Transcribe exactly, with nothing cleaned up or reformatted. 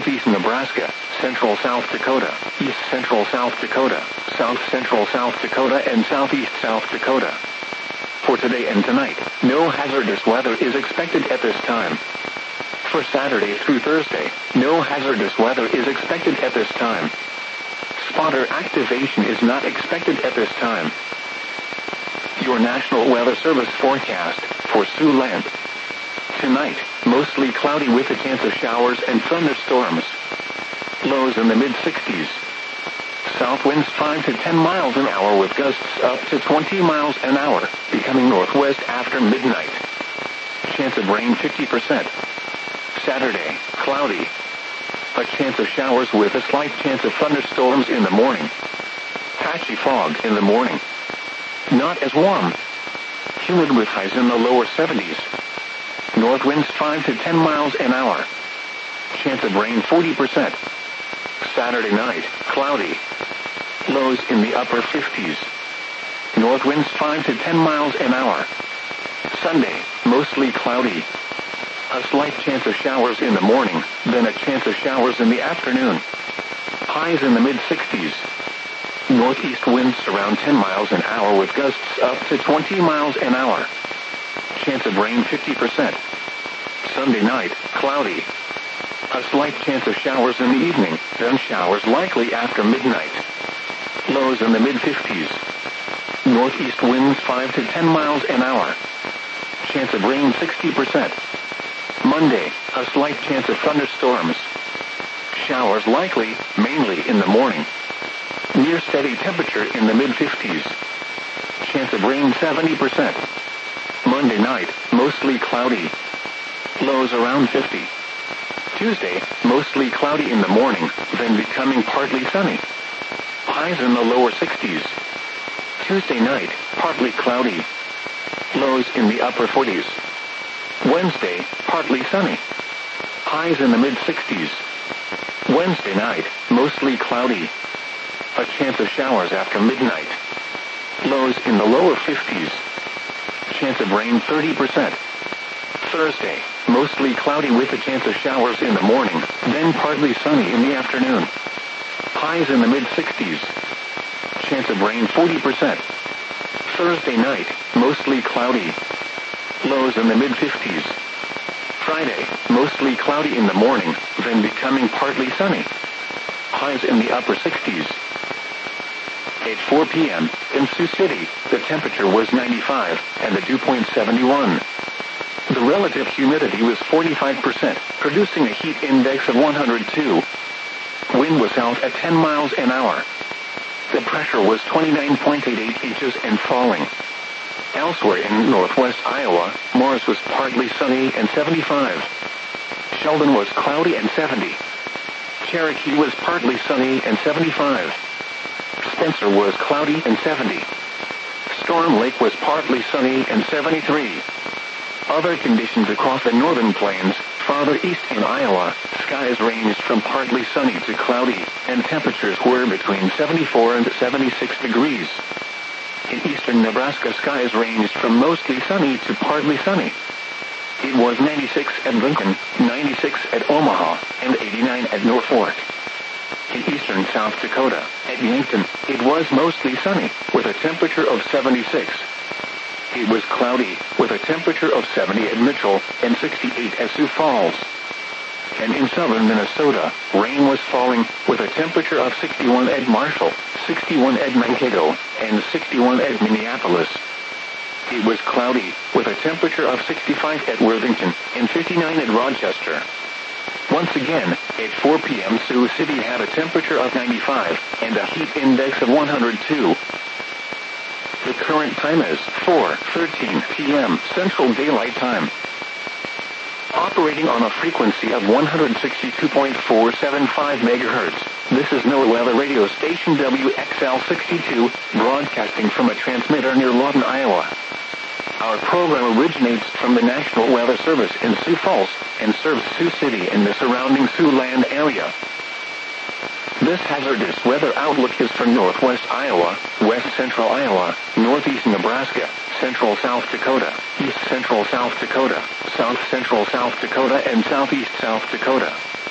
East Nebraska, Central South Dakota, East Central South Dakota, South Central South Dakota, and Southeast South Dakota. For today and tonight, no hazardous weather is expected at this time. For Saturday through Thursday, no hazardous weather is expected at this time. Spotter activation is not expected at this time. Your National Weather Service forecast for Siouxland. Tonight, mostly cloudy with a chance of showers and thunderstorms. Lows in the mid sixties. South winds five to ten miles an hour with gusts up to twenty miles an hour, becoming northwest after midnight. Chance of rain fifty percent. Saturday, cloudy. A chance of showers with a slight chance of thunderstorms in the morning. Patchy fog in the morning. Not as warm. Humid with highs in the lower seventies. North winds five to ten miles an hour. Chance of rain forty percent. Saturday night, cloudy. Lows in the upper fifties. North winds five to ten miles an hour. Sunday, mostly cloudy. A slight chance of showers in the morning, then a chance of showers in the afternoon. Highs in the mid sixties. Northeast winds around ten miles an hour with gusts up to twenty miles an hour. Chance of rain fifty percent. Sunday night, cloudy. A slight chance of showers in the evening, then showers likely after midnight. Lows in the mid fifties. Northeast winds five to ten miles an hour. Chance of rain sixty percent. Monday, a slight chance of thunderstorms. Showers likely, mainly in the morning. Near steady temperature in the mid fifties. Chance of rain seventy percent. Monday night, mostly cloudy. Lows around fifty. Tuesday, mostly cloudy in the morning, then becoming partly sunny. Highs in the lower sixties. Tuesday night, partly cloudy. Lows in the upper forties. Wednesday, partly sunny. Highs in the mid sixties. Wednesday night, mostly cloudy. A chance of showers after midnight. Lows in the lower fifties. Chance of rain thirty percent. Thursday, mostly cloudy with a chance of showers in the morning, then partly sunny in the afternoon. Highs in the mid sixties. Chance of rain forty percent. Thursday night, mostly cloudy. Lows in the mid fifties. Friday, mostly cloudy in the morning, then becoming partly sunny. Highs in the upper sixties. At four p.m., in Sioux City, the temperature was ninety-five, and the dew point seventy-one. The relative humidity was forty-five percent, producing a heat index of one hundred two. Wind was south at ten miles an hour. The pressure was twenty-nine point eight eight inches and falling. Elsewhere in northwest Iowa, Morris was partly sunny and seventy-five. Sheldon was cloudy and seventy. Cherokee was partly sunny and seventy-five. Spencer was cloudy and seventy. Storm Lake was partly sunny and seventy-three. Other conditions across the northern plains, farther east in Iowa, skies ranged from partly sunny to cloudy, and temperatures were between seventy-four and seventy-six degrees. In eastern Nebraska, skies ranged from mostly sunny to partly sunny. It was ninety-six at Lincoln, ninety-six at Omaha, and eighty-nine at Norfolk. In eastern South Dakota, at Yankton, it was mostly sunny, with a temperature of seventy-six. It was cloudy, with a temperature of seventy at Mitchell, and sixty-eight at Sioux Falls. And in southern Minnesota, rain was falling, with a temperature of sixty-one at Marshall, sixty-one at Mankato, and sixty-one at Minneapolis. It was cloudy, with a temperature of sixty-five at Worthington, and fifty-nine at Rochester. Once again, at four p.m. Sioux City had a temperature of ninety-five, and a heat index of one hundred two. The current time is four thirteen p.m. Central Daylight Time. Operating on a frequency of one hundred sixty-two point four seven five megahertz, this is NOAA Weather Radio Station W X L sixty-two, broadcasting from a transmitter near Lawton, Iowa. Our program originates from the National Weather Service in Sioux Falls and serves Sioux City and the surrounding Siouxland area. This hazardous weather outlook is for northwest Iowa, west central Iowa, northeast Nebraska, central South Dakota, east central South Dakota, south central South Dakota, and southeast South Dakota.